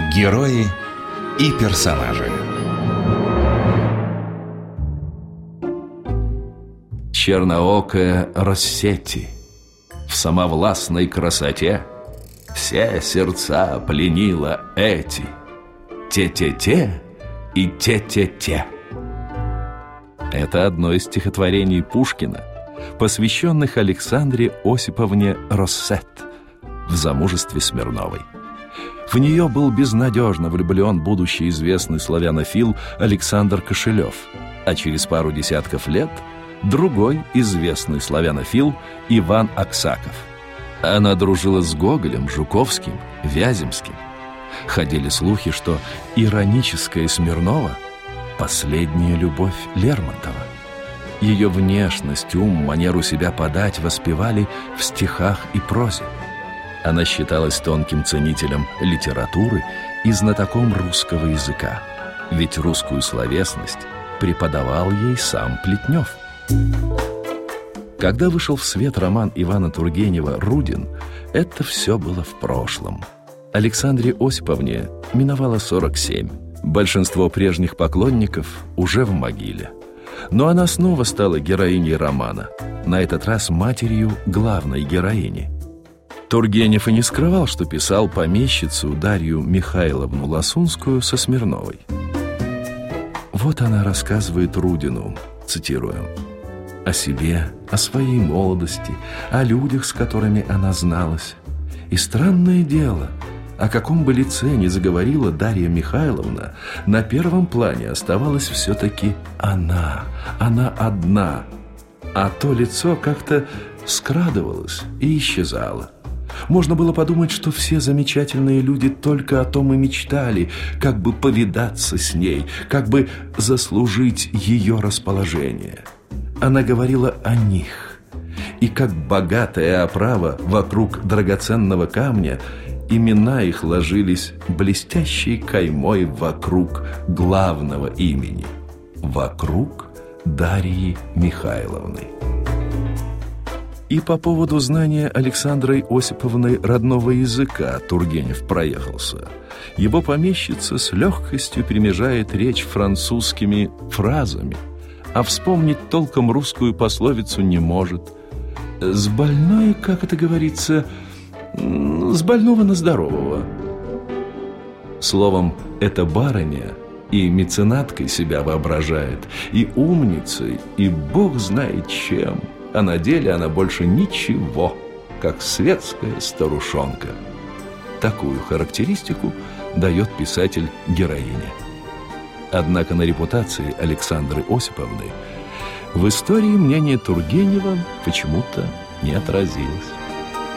Герои и персонажи. Черноокая Россетти в самовластной красоте все сердца пленила эти те-те-те и те-те-те. Это одно из стихотворений Пушкина, посвященных Александре Осиповне Россетт в замужестве Смирновой. В нее был безнадежно влюблен будущий известный славянофил Александр Кошелев, а через пару десятков лет другой известный славянофил Иван Аксаков. Она дружила с Гоголем, Жуковским, Вяземским. Ходили слухи, что ироническая Смирнова – последняя любовь Лермонтова. Ее внешность, ум, манеру себя подать воспевали в стихах и прозе. Она считалась тонким ценителем литературы и знатоком русского языка, ведь русскую словесность преподавал ей сам Плетнев. Когда вышел в свет роман Ивана Тургенева «Рудин», это все было в прошлом. Александре Осиповне миновало 47. Большинство прежних поклонников уже в могиле. Но она снова стала героиней романа, на этот раз матерью главной героини. Тургенев и не скрывал, что писал помещицу Дарью Михайловну Ласунскую со Смирновой. Вот она рассказывает Рудину, цитируем, о себе, о своей молодости, о людях, с которыми она зналась. И странное дело, о каком бы лице ни заговорила Дарья Михайловна, на первом плане оставалась все-таки она одна, а то лицо как-то скрадывалось и исчезало. Можно было подумать, что все замечательные люди только о том и мечтали, как бы повидаться с ней, как бы заслужить ее расположение. Она говорила о них, и как богатая оправа вокруг драгоценного камня, имена их ложились блестящей каймой вокруг главного имени, вокруг Дарьи Михайловны. И по поводу знания Александрой Осиповной родного языка Тургенев проехался. Его помещица с легкостью перемежает речь французскими фразами, а вспомнить толком русскую пословицу не может. С больной, как это говорится, с больного на здорового. Словом, эта барыня и меценаткой себя воображает, и умницей, и бог знает чем. А на деле она больше ничего, как светская старушонка. Такую характеристику дает писатель героине. Однако на репутации Александры Осиповны в истории мнение Тургенева почему-то не отразилось.